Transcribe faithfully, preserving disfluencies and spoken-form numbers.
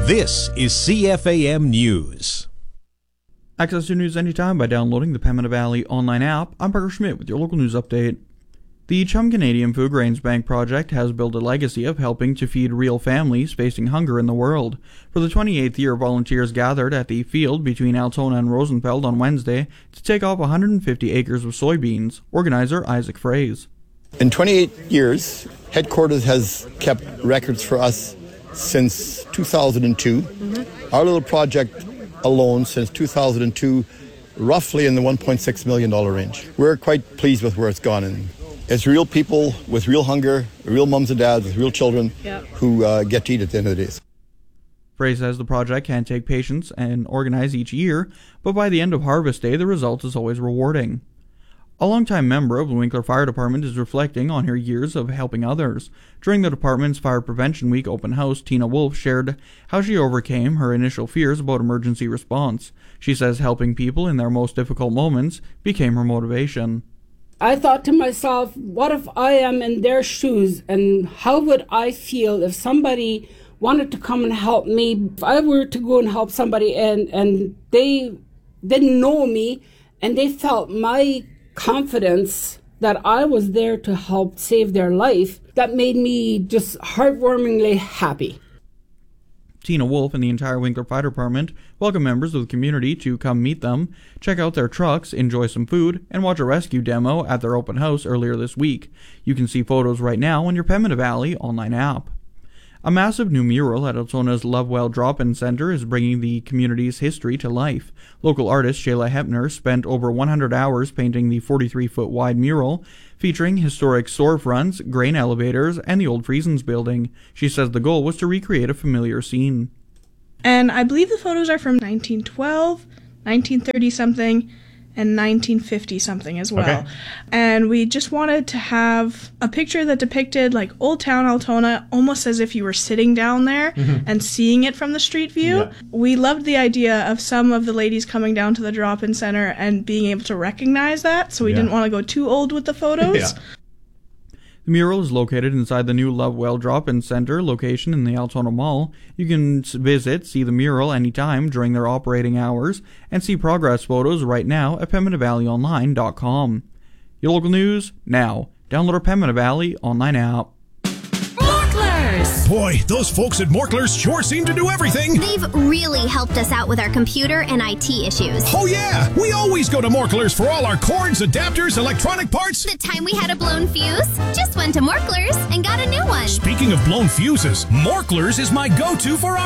This is C F A M News. Access to news anytime by downloading the Pembina Valley online app. I'm Parker Schmidt with your local news update. The Chum Canadian Food Grains Bank project has built a legacy of helping to feed real families facing hunger in the world. For the twenty-eighth year, volunteers gathered at the field between Altona and Rosenfeld on Wednesday to take off one hundred fifty acres of soybeans. Organizer Isaac Fraze. In twenty-eight years, headquarters has kept records for us since two thousand two. Mm-hmm. Our little project alone since two thousand two, roughly in the one point six million dollars range. We're quite pleased with where it's gone. And it's real people with real hunger, real mums and dads with real children yep. who uh, get to eat at the end of the day. Fraze says the project can take patience and organize each year, but by the end of Harvest Day, the result is always rewarding. A longtime member of the Winkler Fire Department is reflecting on her years of helping others. During the department's Fire Prevention Week open house, Tina Wolf shared how she overcame her initial fears about emergency response. She says helping people in their most difficult moments became her motivation. I thought to myself, what if I am in their shoes, and how would I feel if somebody wanted to come and help me? If I were to go and help somebody and, and they didn't know me and they felt my confidence that I was there to help save their life, that made me just heartwarmingly happy. Tina Wolf and the entire Winkler Fire Department welcome members of the community to come meet them, check out their trucks, enjoy some food, and watch a rescue demo at their open house earlier this week. You can see photos right now on your Pembina Valley online app. A massive new mural at Altona's Lovewell Drop-In Center is bringing the community's history to life. Local artist Shayla Hepner spent over one hundred hours painting the forty-three foot wide mural, featuring historic storefronts, grain elevators, and the old Friesens building. She says the goal was to recreate a familiar scene. And I believe the photos are from nineteen twelve, nineteen thirty something, and nineteen fifty something as well. Okay. And we just wanted to have a picture that depicted like Old Town Altona, almost as if you were sitting down there mm-hmm. and seeing it from the street view. Yeah. We loved the idea of some of the ladies coming down to the drop-in center and being able to recognize that, so we yeah. didn't want to go too old with the photos. yeah. The mural is located inside the new Lovewell Drop-In Center location in the Altona Mall. You can visit, see the mural anytime during their operating hours, and see progress photos right now at pembina valley online dot com. Your local news, now. Download our Pembina Valley online app. Boy, those folks at Morklers sure seem to do everything. They've really helped us out with our computer and I T issues. Oh yeah, we always go to Morklers for all our cords, adapters, electronic parts. The time we had a blown fuse, just went to Morklers and got a new one. Speaking of blown fuses, Morklers is my go-to for